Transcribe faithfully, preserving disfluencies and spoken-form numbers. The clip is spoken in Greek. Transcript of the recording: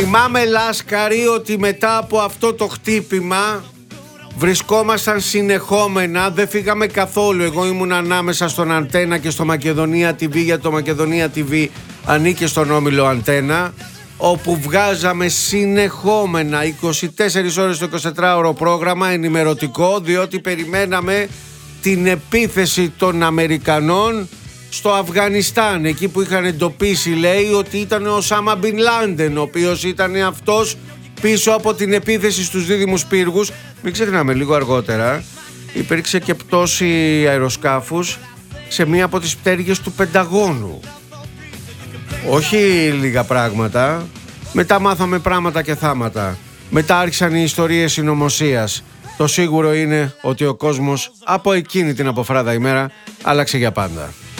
Θυμάμαι, Λάσκαρη, ότι μετά από αυτό το χτύπημα βρισκόμασταν συνεχόμενα, δεν φύγαμε καθόλου. Εγώ ήμουν ανάμεσα στον Αντένα και στο Μακεδονία τι βι, γιατί το Μακεδονία τι βι ανήκε στον όμιλο Αντένα, όπου βγάζαμε συνεχόμενα είκοσι τέσσερις ώρες το εικοσιτετράωρο πρόγραμμα ενημερωτικό, διότι περιμέναμε την επίθεση των Αμερικανών στο Αφγανιστάν, εκεί που είχαν εντοπίσει, λέει, ότι ήταν ο Οσάμα Μπιν Λάντεν, ο οποίος ήταν αυτός πίσω από την επίθεση στους δίδυμους πύργους. Μην ξεχνάμε, λίγο αργότερα υπήρξε και πτώση αεροσκάφους σε μία από τις πτέρυγες του Πενταγώνου. Όχι λίγα πράγματα. Μετά μάθαμε πράγματα και θάματα. Μετά άρχισαν οι ιστορίες συνωμοσίας. Το σίγουρο είναι ότι ο κόσμος από εκείνη την αποφράδα ημέρα άλλαξε για πάντα.